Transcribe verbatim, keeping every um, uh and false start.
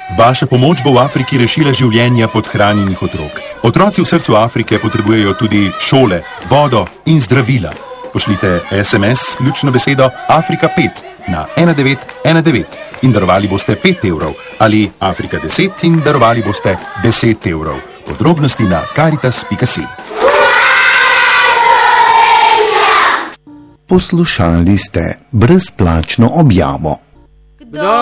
Vaša pomoč bo v Afriki rešila življenja podhranjenih otrok. Otroci v srcu Afrike potrebujejo tudi šole, vodo in zdravila. Pošljite es em es s ključno besedo Afrika pet na ena devet ena devet in darovali boste pet evrov ali Afrika deset in darovali boste deset evrov. Podrobnosti na karitas pika si. Poslušali ste brezplačno objavo. Kdo